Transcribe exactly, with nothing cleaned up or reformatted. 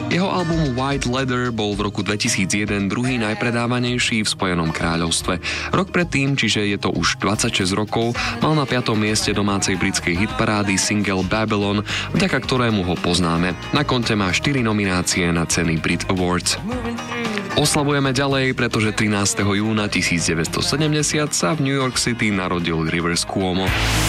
Jeho album White Leather bol v roku dvetisícjeden druhý najpredávanejší v Spojenom kráľovstve. Rok predtým, čiže je to už dvadsaťšesť rokov, mal na piatom mieste domácej britskej hitparády single Babylon, vďaka ktorému ho poznáme. Na konte má štyri nominácie na ceny Brit Awards. Oslavujeme ďalej, pretože trinásteho júna tisícdeväťstosedemdesiat sa v New York City narodil Rivers Cuomo.